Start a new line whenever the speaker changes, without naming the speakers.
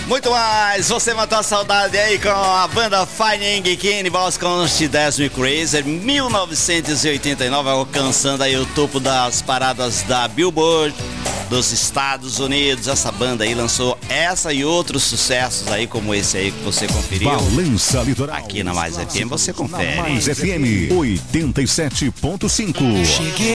Muito mais, você matou a saudade aí com a banda Finding Cannibals com She Drives Me Crazy, 1989, alcançando aí o topo das paradas da Billboard dos Estados Unidos. Essa banda aí lançou essa e outros sucessos aí, como esse aí que você conferiu.
Balança Litoral.
Aqui na Mais FM você confere.
Mais FM 87.5.